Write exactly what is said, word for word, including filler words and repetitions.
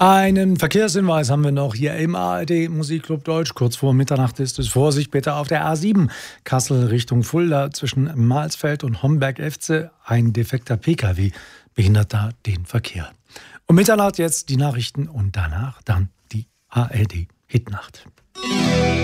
Einen Verkehrshinweis haben wir noch hier im A R D Musikclub Deutsch. Kurz vor Mitternacht ist es Vorsicht bitte auf der A sieben Kassel Richtung Fulda zwischen Mahlsfeld und Homberg-Efze. Ein defekter P K W behindert da den Verkehr. Um Mitternacht jetzt die Nachrichten und danach dann die A R D Hitnacht.